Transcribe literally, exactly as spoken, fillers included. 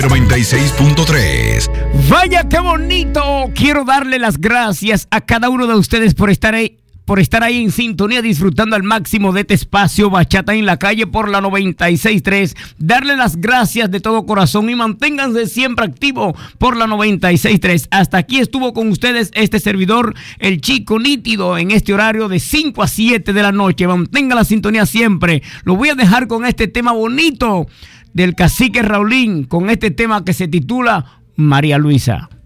noventa y seis punto tres. Vaya, qué bonito. Quiero darle las gracias a cada uno de ustedes por estar ahí, por estar ahí en sintonía, disfrutando al máximo de este espacio Bachata en la Calle por la noventa y seis punto tres. Darle las gracias de todo corazón y manténganse siempre activo por la noventa y seis punto tres. Hasta aquí estuvo con ustedes este servidor, el Chico Nítido, en este horario de cinco a siete de la noche. Mantenga la sintonía siempre. Lo voy a dejar con este tema bonito del Cacique Raulín, con este tema que se titula María Luisa.